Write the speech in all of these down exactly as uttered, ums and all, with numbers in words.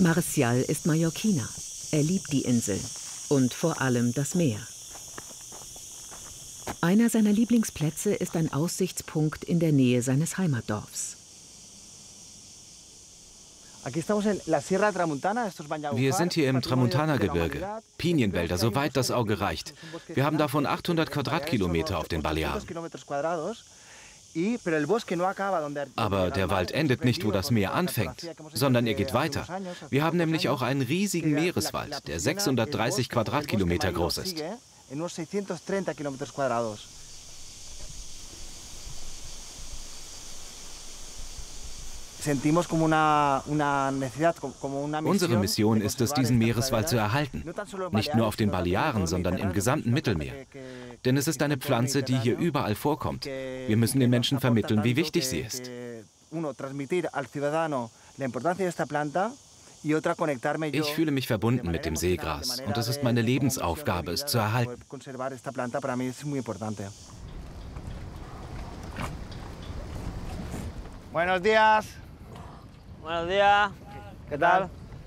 Marcial ist Mallorquiner. Er liebt die Insel und vor allem das Meer. Einer seiner Lieblingsplätze ist ein Aussichtspunkt in der Nähe seines Heimatdorfs. Wir sind hier im Tramuntana-Gebirge. Pinienwälder, soweit das Auge reicht. Wir haben davon achthundert Quadratkilometer auf den Balearen. Aber der Wald endet nicht, wo das Meer anfängt, sondern er geht weiter. Wir haben nämlich auch einen riesigen Meereswald, der sechshundertdreißig Quadratkilometer groß ist. Unsere Mission ist es, diesen Meereswald zu erhalten. Nicht nur auf den Balearen, sondern im gesamten Mittelmeer. Denn es ist eine Pflanze, die hier überall vorkommt. Wir müssen den Menschen vermitteln, wie wichtig sie ist. Ich fühle mich verbunden mit dem Seegras und es ist meine Lebensaufgabe, es zu erhalten. Buenos días. Buenos días. ¿Qué tal?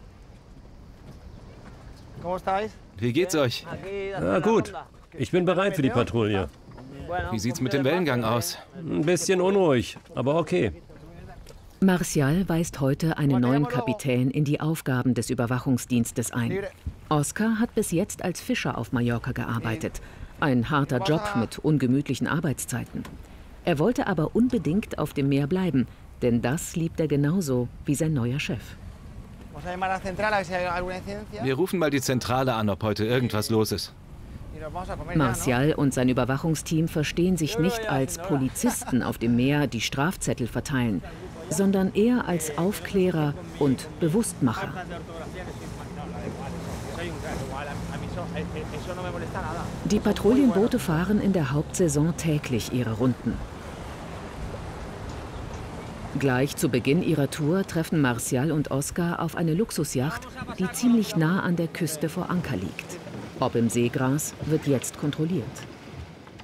¿Cómo estáis? Wie geht's euch? Na gut, ich bin bereit für die Patrouille. Wie sieht's mit dem Wellengang aus? Ein bisschen unruhig, aber okay. Marcial weist heute einen neuen Kapitän in die Aufgaben des Überwachungsdienstes ein. Oscar hat bis jetzt als Fischer auf Mallorca gearbeitet. Ein harter Job mit ungemütlichen Arbeitszeiten. Er wollte aber unbedingt auf dem Meer bleiben, denn das liebt er genauso wie sein neuer Chef. Wir rufen mal die Zentrale an, ob heute irgendwas los ist. Marcial und sein Überwachungsteam verstehen sich nicht als Polizisten auf dem Meer, die Strafzettel verteilen, sondern eher als Aufklärer und Bewusstmacher. Die Patrouillenboote fahren in der Hauptsaison täglich ihre Runden. Gleich zu Beginn ihrer Tour treffen Marcial und Oscar auf eine Luxusjacht, die ziemlich nah an der Küste vor Anker liegt. Ob im Seegras, wird jetzt kontrolliert.